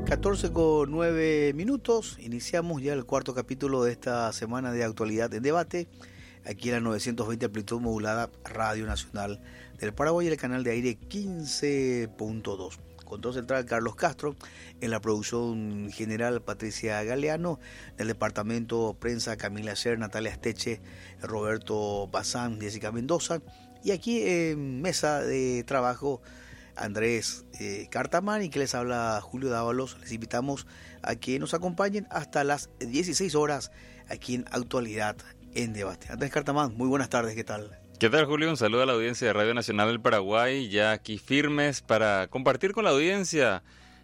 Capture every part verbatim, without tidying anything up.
catorce con nueve minutos, iniciamos ya el cuarto capítulo de esta semana de Actualidad en Debate, aquí en la novecientos veinte amplitud modulada Radio Nacional del Paraguay y el canal de aire quince punto dos. Control central Carlos Castro, en la producción general Patricia Galeano, en el departamento prensa Camila Ser, Natalia Esteche, Roberto Bazán, Jessica Mendoza, y aquí en mesa de trabajo Andrés eh, Cartamán y que les habla Julio Dávalos. Les invitamos a que nos acompañen hasta las dieciséis horas aquí en Actualidad en Debate. Andrés Cartamán, muy buenas tardes, ¿qué tal? ¿Qué tal, Julio? Un saludo a la audiencia de Radio Nacional del Paraguay, ya aquí firmes para compartir con la audiencia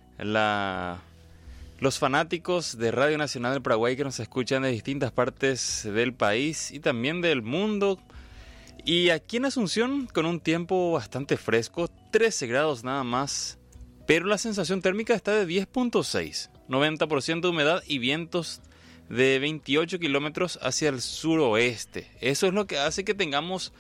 la... los fanáticos de Radio Nacional del Paraguay que nos escuchan de distintas partes del país y también del mundo. Y aquí en Asunción, con un tiempo bastante fresco, trece grados nada más, pero la sensación térmica está de diez punto seis, noventa por ciento de humedad y vientos de veintiocho kilómetros hacia el suroeste. Eso es lo que hace que tengamos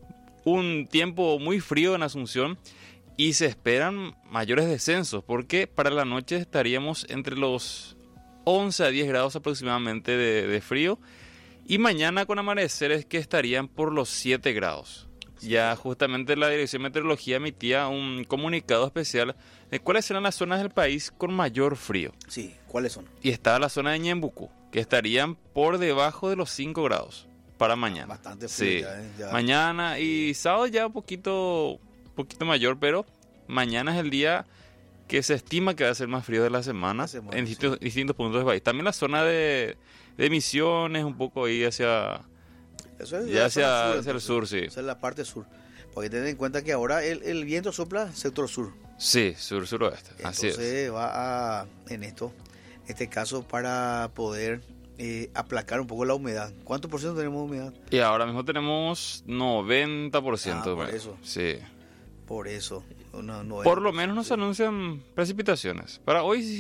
un tiempo muy frío en Asunción y se esperan mayores descensos, porque para la noche estaríamos entre los once a diez grados aproximadamente de, de frío. Y mañana con amaneceres que estarían por los siete grados. Ya justamente la Dirección de Meteorología emitía un comunicado especial de cuáles eran las zonas del país con mayor frío. Sí, ¿cuáles son? Y está la zona de Ñembucú, que estarían por debajo de los cinco grados para mañana. Bastante frío. Sí. Ya, ¿eh? Ya. Mañana y sábado ya un poquito, poquito mayor, pero mañana es el día que se estima que va a ser más frío de la semana, la semana en distintos, sí. distintos puntos del país. También la zona de... de Misiones, un poco ahí hacia, Eso es ya hacia, sur, hacia el sur, sí. Esa es la parte sur. Porque ten en cuenta que ahora el, el viento sopla sector sur. Sí, sur-suroeste. Así es. Entonces va a, en esto, en este caso, para poder eh, aplacar un poco la humedad. ¿Cuánto por ciento tenemos de humedad? Y ahora mismo tenemos noventa por ciento. Ah, por eso. Sí. Por eso. No, por lo menos nos anuncian precipitaciones. Para hoy